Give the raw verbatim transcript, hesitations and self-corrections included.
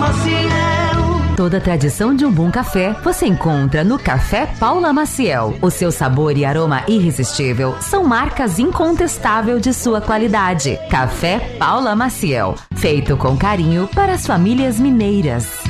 Maciel. Toda a tradição de um bom café você encontra no Café Paula Maciel. O seu sabor e aroma irresistível são marcas incontestáveis de sua qualidade. Café Paula Maciel, feito com carinho para as famílias mineiras.